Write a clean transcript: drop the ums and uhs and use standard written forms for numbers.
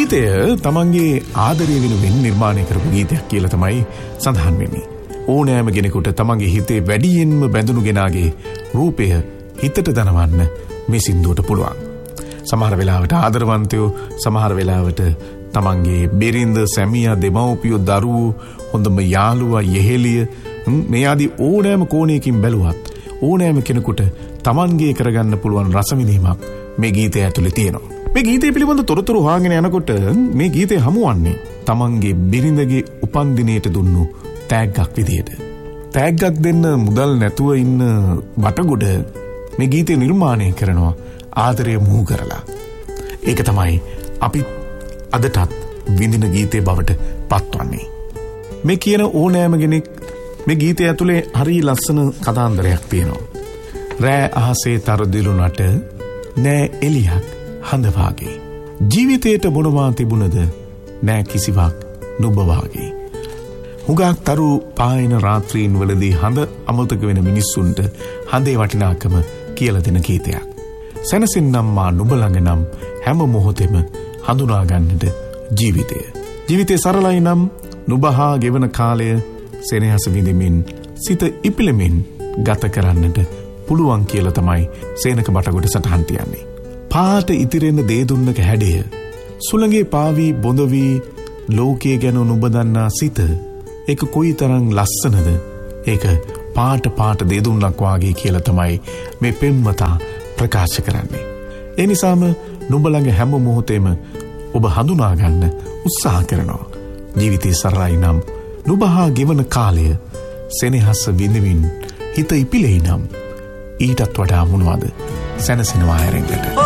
ගීතය තමන්ගේ ආදරය වෙනුවෙන් නිර්මාණය කරපු ගීතයක් කියලා තමයි සඳහන් වෙන්නේ. ඕනෑම කෙනෙකුට තමන්ගේ හිතේ වැඩියෙන්ම බැඳුණු කෙනාගේ රූපය හිතට දනවන්න මේ සින්දුවට පුළුවන්. සමහර වෙලාවට ආදරවන්තයෝ, සමහර වෙලාවට තමන්ගේ බිරිඳ, සැමියා, දෙමව්පියෝ, දරුවෝ, හොඳම යාළුවා, යෙහෙළිය මේ ආදී ඕනෑම කෝණයකින් බැලුවත් ඕනෑම කෙනෙකුට තමන්ගේ කරගන්න පුළුවන් රසවිඳීමක් මේ ගීතය ඇතුලේ තියෙනවා. මේ ගීතය පිළිබඳ තොරතුරු හොයාගෙන යනකොට මේ ගීතය හමුවන්නේ තමන්ගේ බිරිඳගේ උපන්දිනයට දුන්නු තෑග්ගක් විදියට. තෑග්ගක් දෙන්න මුදල් නැතුව ඉන්න වටගොඩ මේ ගීතය නිර්මාණය කරනවා ආදරය මුහු කරලා. ඒක තමයි අපි අදටත් විඳින ගීතය බවට පත්වන්නේ. මේ කියන ඕනෑම කෙනෙක් මේ ගීතය ඇතුලේ හරි ලස්සන කතාන්දරයක් තියෙනවා. රෑ අහසේ තරදිලුනට නෑ එලියක් හඳ වාගේ. ජීවිතයට මොනවා තිබුණද නෑ කිසිවක් නුඹ වාගේ. හුඟක් තරු පායන රාත්‍රීන් වලදී හඳ අමතක වෙන මිනිස්සුන්ට හඳේ වටිනාකම කියලා දෙන ගීතයක්. සැනසෙන්නම් මා නුඹ ළඟ නම් හැම මොහොතෙම හඳුනා ගන්නට ජීවිතය. ජීවිතේ සරලයි නම් නුඹ හා ගෙවන කාලය සෙනෙහස විඳිමින් සිත ඉපිලෙමින් ගත කරන්නට පුළුවන් කියලා තමයි සේනක බටගොඩ සටහන් තියන්නේ. පාට ඉතිරෙන දේ දුන්නක හැඩය, සුළඟේ පාවී බොඳ වී ලෝකයේ ගැන නුඹ දන්නා සිත, ඒක කොයිතරම් ලස්සනද, ඒක පාට පාට දේ දුන්නක් වාගේ කියලා තමයි මේ පෙම්වතා ප්‍රකාශ කරන්නේ. ඒ නිසාම නුඹ ළඟ හැම මොහොතේම ඔබ හඳුනා ගන්න උත්සාහ කරනවා. ජීවිතේ සරලයි නම් නුඹ හා ගෙවන කාලය සෙනෙහස විඳින්න හිත ඉපිලෙයි නම් ඊටත් වඩා මොනවද සැනසෙනවා හැරෙන්නට.